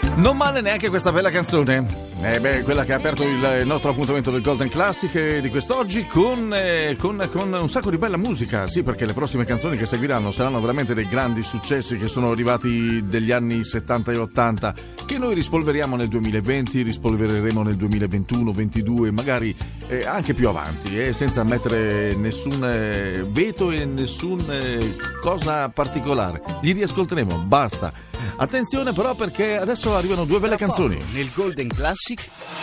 Non male neanche questa bella canzone. Quella che ha aperto il nostro appuntamento del Golden Classic di quest'oggi con un sacco di bella musica. Sì, perché le prossime canzoni che seguiranno saranno veramente dei grandi successi che sono arrivati degli anni 70 e 80, che noi rispolveriamo nel 2020, rispolvereremo nel 2021, 22, magari anche più avanti, senza mettere nessun veto e nessun cosa particolare. Li riascolteremo, basta. Attenzione però, perché adesso arrivano due belle canzoni nel Golden Classic.